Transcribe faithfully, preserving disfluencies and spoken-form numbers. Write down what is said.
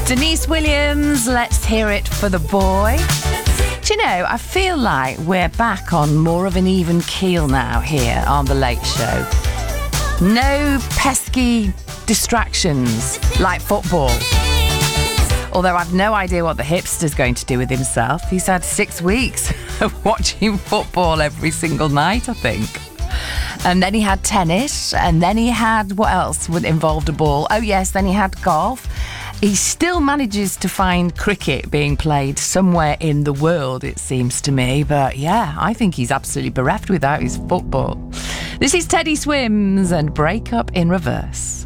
Denise Williams, let's hear it for the boy. Do you know, I feel like we're back on more of an even keel now here on The Late Show. No pesky distractions like football. Although I've no idea what the hipster's going to do with himself. He's had six weeks of watching football every single night, I think. And then he had tennis, and then he had, what else would involved a ball? Oh yes, then he had golf. He still manages to find cricket being played somewhere in the world, it seems to me. But yeah, I think he's absolutely bereft without his football. This is Teddy Swims and Break Up in Reverse.